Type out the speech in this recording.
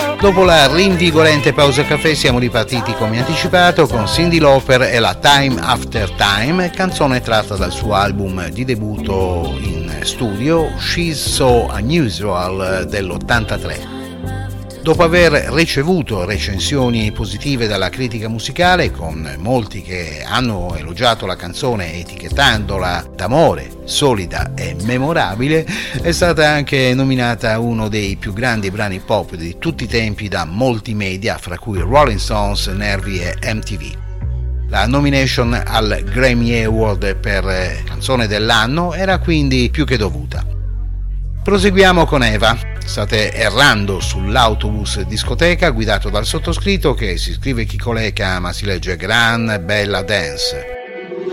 Dopo la rinvigorente pausa caffè siamo ripartiti come anticipato con Cyndi Lauper e la Time After Time, canzone tratta dal suo album di debutto in studio She's So Unusual dell'83. Dopo aver ricevuto recensioni positive dalla critica musicale, con molti che hanno elogiato la canzone etichettandola d'amore, solida e memorabile, è stata anche nominata uno dei più grandi brani pop di tutti i tempi da molti media, fra cui Rolling Stones, Nervi e MTV. La nomination al Grammy Award per canzone dell'anno era quindi più che dovuta. Proseguiamo con Eva. State errando sull'autobus discoteca guidato dal sottoscritto che si scrive Chicoleca ma si legge Gran Bella Dance.